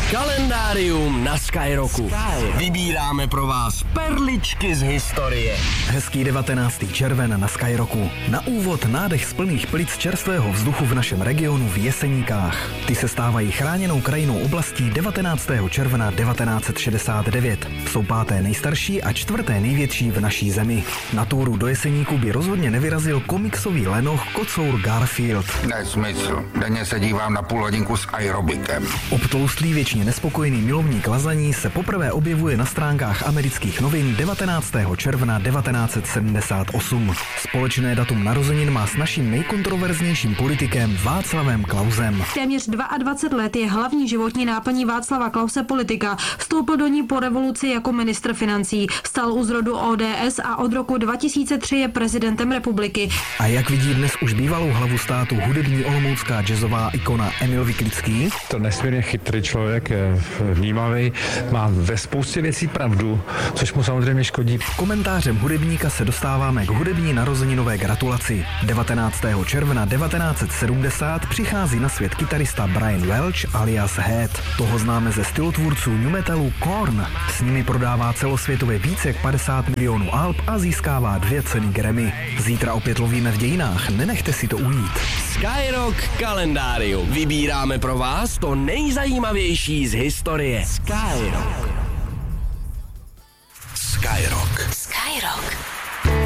Kalendárium na Skyrocku. Vybíráme pro vás perličky z historie. Hezký 19. červen na Skyrocku. Na úvod nádech z plných plic čerstvého vzduchu v našem regionu v Jeseníkách. Ty se stávají chráněnou krajinou oblastí 19. června 1969. Jsou páté nejstarší a čtvrté největší v naší zemi. Na túru do Jeseníku by rozhodně nevyrazil komiksový lenoch kocour Garfield. Nesmysl. Denně se dívám na půl hodinku s aerobikem. Obtloustlý věčně nespokojený milovník lazaní se poprvé objevuje na stránkách amerických novin 19. června 1978. Společné datum narozenin má s naším nejkontroverznějším politikem Václavem Klausem. Téměř 22 let je hlavní životní náplní Václava Klause politika. Vstoupil do ní po revoluci jako ministr financí. Stal u zrodu ODS a od roku 2003 je prezidentem republiky. A jak vidí dnes už bývalou hlavu státu hudební olomoucká jazzová ikona Emil Vyklický? To nesmírně chytrý člověk, vnímavý, má ve spoustě věcí pravdu, což mu samozřejmě škodí. Komentářem hudebníka se dostáváme k hudební narozeninové gratulaci. 19. června 1970 přichází na svět kytarista Brian Welch alias Head. Toho známe ze stylotvůrců new metalu Korn. S nimi prodává celosvětově více jak 50 milionů alb a získává 2 ceny Grammy. Zítra opět lovíme v dějinách, nenechte si to ujít. Skyrock kalendárium. Vybíráme pro vás to nejzajímavější z historie. Skyrock. Skyrock. Skyrock.